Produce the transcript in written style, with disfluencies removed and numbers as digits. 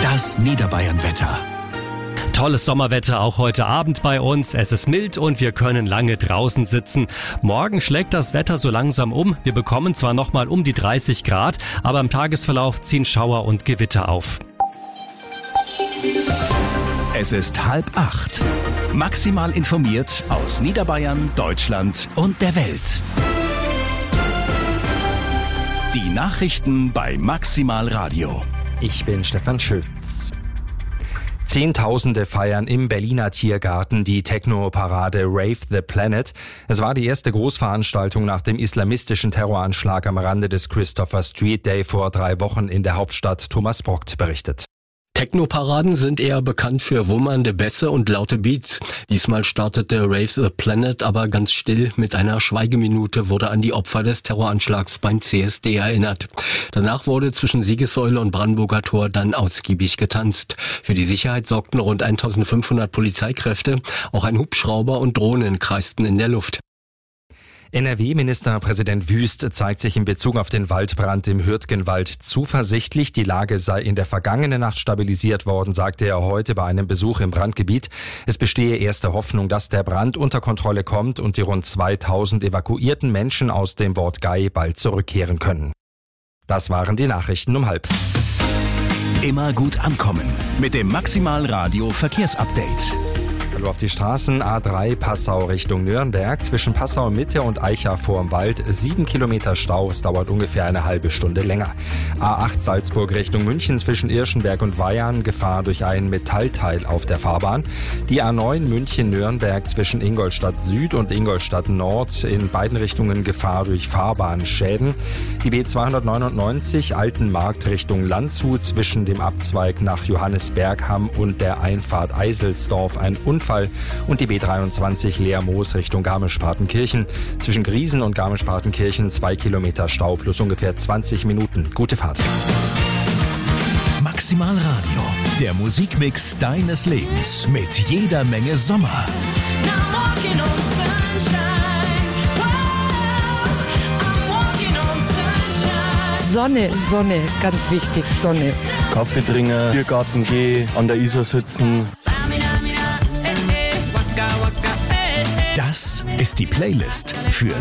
Das Niederbayern-Wetter. Tolles Sommerwetter auch heute Abend bei uns. Es ist mild und wir können lange draußen sitzen. Morgen schlägt das Wetter so langsam um. Wir bekommen zwar nochmal um die 30 Grad, aber im Tagesverlauf ziehen Schauer und Gewitter auf. Es ist 7:30. Maximal informiert aus Niederbayern, Deutschland und der Welt. Die Nachrichten bei Maximal Radio. Ich bin Stefan Schütz. Zehntausende feiern im Berliner Tiergarten die Techno-Parade Rave the Planet. Es war die erste Großveranstaltung nach dem islamistischen Terroranschlag am Rande des Christopher Street Day vor 3 Wochen in der Hauptstadt. Thomas Brockt berichtet. Techno-Paraden sind eher bekannt für wummernde Bässe und laute Beats. Diesmal startete Rave the Planet aber ganz still. Mit einer Schweigeminute wurde an die Opfer des Terroranschlags beim CSD erinnert. Danach wurde zwischen Siegessäule und Brandenburger Tor dann ausgiebig getanzt. Für die Sicherheit sorgten rund 1500 Polizeikräfte. Auch ein Hubschrauber und Drohnen kreisten in der Luft. NRW-Ministerpräsident Wüst zeigt sich in Bezug auf den Waldbrand im Hürtgenwald zuversichtlich. Die Lage sei in der vergangenen Nacht stabilisiert worden, sagte er heute bei einem Besuch im Brandgebiet. Es bestehe erste Hoffnung, dass der Brand unter Kontrolle kommt und die rund 2000 evakuierten Menschen aus dem Wortgau bald zurückkehren können. Das waren die Nachrichten um 7:30. Immer gut ankommen mit dem Maximal Radio Verkehrsupdate. Hallo auf die Straßen. A3 Passau Richtung Nürnberg. Zwischen Passau Mitte und Eicha vorm Wald 7 Kilometer Stau. Es dauert ungefähr eine halbe Stunde länger. A8 Salzburg Richtung München zwischen Irschenberg und Weyarn. Gefahr durch ein Metallteil auf der Fahrbahn. Die A9 München-Nürnberg zwischen Ingolstadt Süd und Ingolstadt Nord. In beiden Richtungen Gefahr durch Fahrbahnschäden. Die B299 Altenmarkt Richtung Landshut zwischen dem Abzweig nach Johannisbergham und der Einfahrt Eiselsdorf ein Unfall. Und die B23 Leermoos Richtung Garmisch-Partenkirchen. Zwischen Griesen und Garmisch-Partenkirchen 2 Kilometer Stau plus ungefähr 20 Minuten. Gute Fahrt. Maximal Radio, der Musikmix deines Lebens mit jeder Menge Sommer. Sonne, Sonne, ganz wichtig, Sonne. Kaffee trinken, Biergarten gehen, an der Isar sitzen. Das ist die Playlist für